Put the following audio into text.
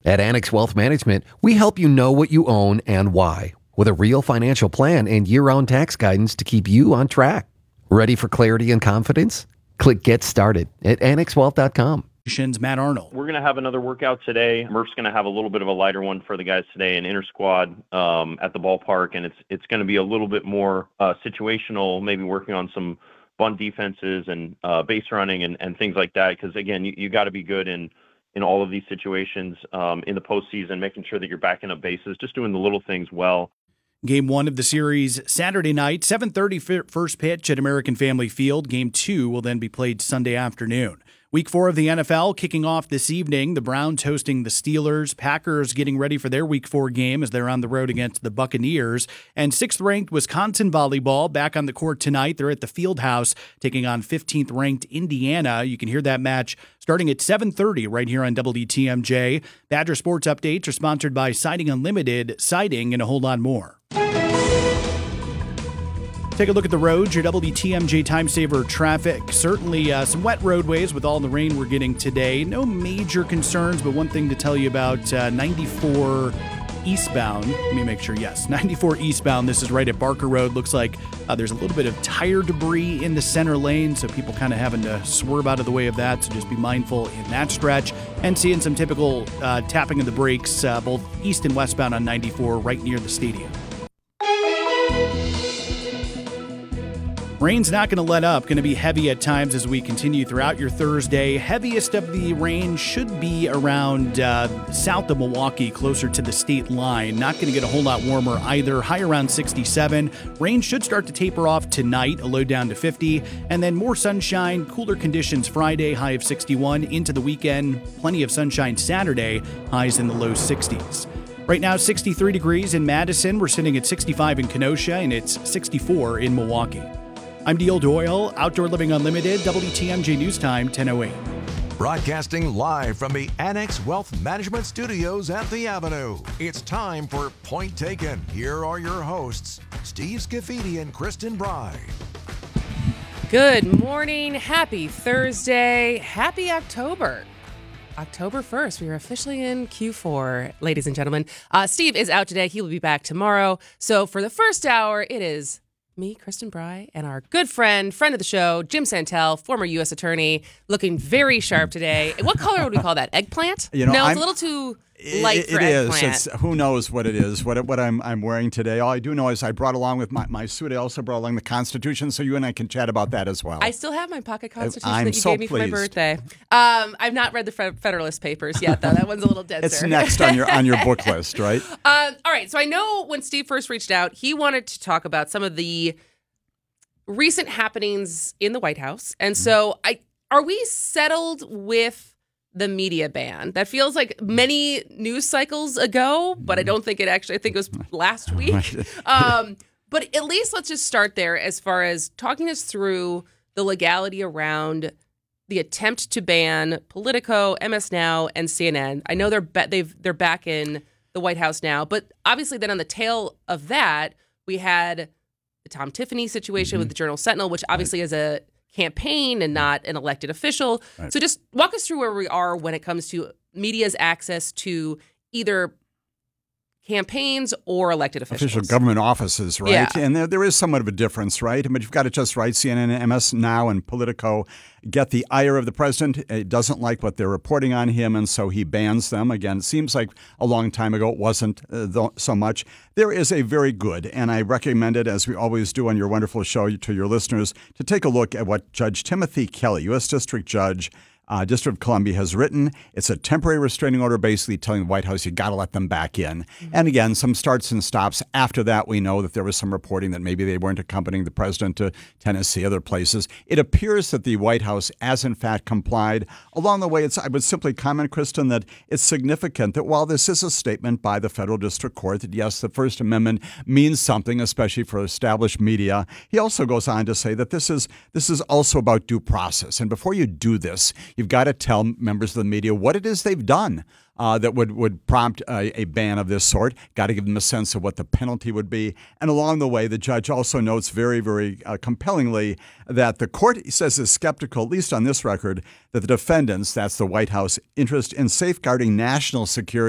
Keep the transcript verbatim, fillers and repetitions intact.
At Annex Wealth Management, we help you know what you own and why, with a real financial plan and year-round tax guidance to keep you on track. Ready for clarity and confidence? Click Get Started at annex wealth dot com. Matt Arnold. We're going to have another workout today. Murph's going to have a little bit of a lighter one for the guys today, an inter squad um, at the ballpark, and it's it's going to be a little bit more uh, situational, maybe working on some bunt defenses and uh, base running and, and things like that. Because again, you, you got to be good in in all of these situations um, in the postseason, making sure that you're backing up bases, just doing the little things well. Game one of the series Saturday night, seven thirty first pitch at American Family Field. Game two will then be played Sunday afternoon. Week four of the N F L kicking off this evening. The Browns hosting the Steelers. Packers getting ready for their week four game as they're on the road against the Buccaneers. And sixth-ranked Wisconsin volleyball back on the court tonight. They're at the Fieldhouse taking on fifteenth-ranked Indiana. You can hear that match starting at seven thirty right here on W T M J. Badger Sports Updates are sponsored by Siding Unlimited, Siding, and a whole lot more. Take a look at the roads, your W T M J Time Saver traffic. Certainly uh, some wet roadways with all the rain we're getting today. No major concerns, but one thing to tell you about uh, ninety-four eastbound. Let me make sure, yes, ninety-four eastbound. This is right at Barker Road. Looks like uh, there's a little bit of tire debris in the center lane, so people kind of having to swerve out of the way of that, so just be mindful in that stretch. And seeing some typical uh, tapping of the brakes, uh, both east and westbound on ninety-four right near the stadium. Rain's not going to let up. Going to be heavy at times as we continue throughout your Thursday. Heaviest of the rain should be around uh, south of Milwaukee, closer to the state line. Not going to get a whole lot warmer either. High around sixty-seven. Rain should start to taper off tonight, a low down to fifty. And then more sunshine, cooler conditions Friday, high of sixty-one. Into the weekend, plenty of sunshine Saturday, highs in the low sixties. Right now, sixty-three degrees in Madison. We're sitting at sixty-five in Kenosha, and it's sixty-four in Milwaukee. I'm Deal Doyle, Outdoor Living Unlimited, W T M J News Time, ten oh eight. Broadcasting live from the Annex Wealth Management Studios at the Avenue. It's time for Point Taken. Here are your hosts, Steve Scafidi and Kristen Bry. Good morning. Happy Thursday. Happy October. October first. We are officially in Q four, ladies and gentlemen. Uh, Steve is out today. He will be back tomorrow. So for the first hour, it is me, Kristen Bry, and our good friend, friend of the show, Jim Santel, former U S attorney, looking very sharp today. What color would we call that? Eggplant? You know, no, it's I'm, a little too light it, for it eggplant. It is. It's, who knows what it is, what what I'm I'm wearing today. All I do know is I brought along with my, my suit, I also brought along the Constitution, so you and I can chat about that as well. I still have my pocket Constitution I'm that you so gave me pleased. for my birthday. Um, I've not read the Federalist Papers yet, though. That one's a little denser. It's next on your on your book list, right? Um, all right, so I know when Steve first reached out, he wanted to talk about some of the recent happenings in the White House. And so I are we settled with the media ban? That feels like many news cycles ago, but I don't think it actually, I think it was last week. Um, but at least let's just start there as far as talking us through the legality around the attempt to ban Politico, M S Now, and C N N. I know they're ba- they've they're back in the White House now, but obviously then on the tail of that, we had the Tom Tiffany situation mm-hmm. with the Journal Sentinel, which obviously right. is a campaign and not an elected official. Right. So just walk us through where we are when it comes to media's access to either campaigns or elected officials. Official government offices, right? Yeah. And there, there is somewhat of a difference, right? But you've got it just right. C N N, M S Now, and Politico get the ire of the president. It doesn't like what they're reporting on him, and so he bans them. Again, it seems like a long time ago it wasn't uh, so much. There is a very good, and I recommend it, as we always do on your wonderful show to your listeners, to take a look at what Judge Timothy Kelly, U S District Judge, Uh, District of Columbia has written. It's a temporary restraining order basically telling the White House you got to let them back in. Mm-hmm. And again, some starts and stops. After that, we know that there was some reporting that maybe they weren't accompanying the president to Tennessee, other places. It appears that the White House has in fact complied. Along the way, it's, I would simply comment, Kristen, that it's significant that while this is a statement by the federal district court that yes, the First Amendment means something, especially for established media, he also goes on to say that this is this is also about due process. And before you do this, you've got to tell members of the media what it is they've done uh, that would, would prompt a, a ban of this sort. Got to give them a sense of what the penalty would be. And along the way, the judge also notes very, very uh, compellingly that the court, he says, is skeptical, at least on this record, that the defendants, that's the White House, interest in safeguarding national security